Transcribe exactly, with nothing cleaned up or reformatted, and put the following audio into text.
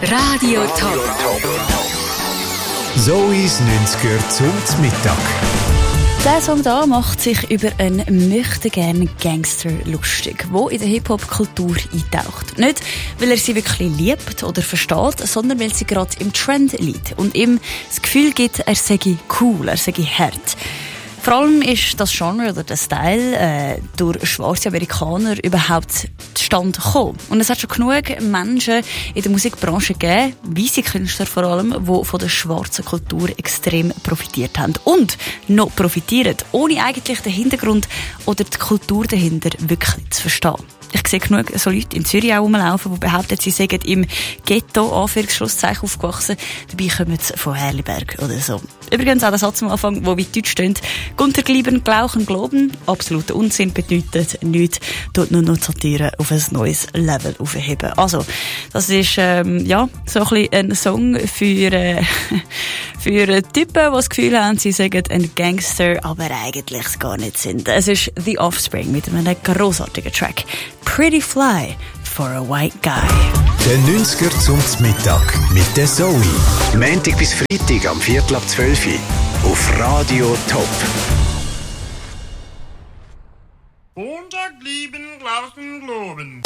Radio Top. Zoe's neunziger zum Mittag. Der Song da macht sich über einen möchtegern Gangster lustig, der in der Hip-Hop-Kultur eintaucht. Nicht, weil er sie wirklich liebt oder versteht, sondern weil sie gerade im Trend liegt und ihm das Gefühl gibt, er sei cool, er sei hart. Vor allem ist das Genre oder der Style äh, durch schwarze Amerikaner überhaupt zustande gekommen. Und es hat schon genug Menschen in der Musikbranche gegeben, weisse Künstler vor allem, die von der schwarzen Kultur extrem profitiert haben. Und noch profitieren, ohne eigentlich den Hintergrund oder die Kultur dahinter wirklich zu verstehen. Ich sehe genug so Leute in Zürich auch rumlaufen, die behaupten, sie seien im Ghetto, Anführungsschlusszeichen, aufgewachsen. Dabei kommen sie von Herliberg oder so. Übrigens auch der Satz am Anfang, der wie Deutsch steht: Gunter Glieben, Glauchen, Globen. Absoluter Unsinn, bedeutet nichts. Tut nur noch Satire auf ein neues Level aufheben. Also, das ist, ähm, ja, so ein bisschen ein Song für, äh, für Typen, die das Gefühl haben, sie sagen ein Gangster, aber eigentlich es gar nicht sind. Es ist The Offspring mit einem grossartigen Track. Pretty Fly for a White Guy. Der neunziger zum Mittag mit der Zoe. Montag bis Freitag am Viertel ab zwölf auf Radio Top. Montag lieben, Glauben, Globen.